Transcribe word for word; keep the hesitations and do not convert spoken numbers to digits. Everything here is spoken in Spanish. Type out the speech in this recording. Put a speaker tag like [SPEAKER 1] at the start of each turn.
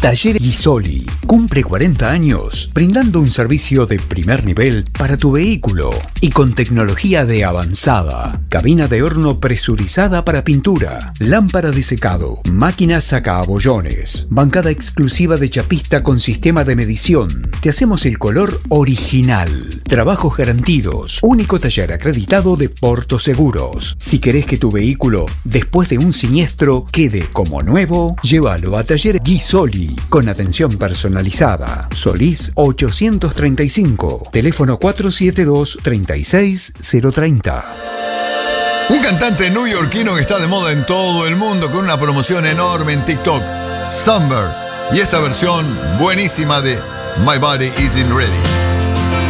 [SPEAKER 1] Taller Ghisoli cumple cuarenta años brindando un servicio de primer nivel para tu vehículo y con tecnología de avanzada. Cabina de horno presurizada para pintura, lámpara de secado, máquina sacabollones, bancada exclusiva de chapista con sistema de medición. Te hacemos el color original. Trabajos garantidos. Único taller acreditado de Porto Seguros. Si querés que tu vehículo, después de un siniestro, quede como nuevo, llévalo a Taller Ghisoli con atención personalizada. Solís ochocientos treinta y cinco. Teléfono cuatro siete dos, tres seis cero tres cero.
[SPEAKER 2] Un cantante neoyorquino que está de moda en todo el mundo con una promoción enorme en TikTok, Summer. Y esta versión buenísima de My Body Isn't Ready.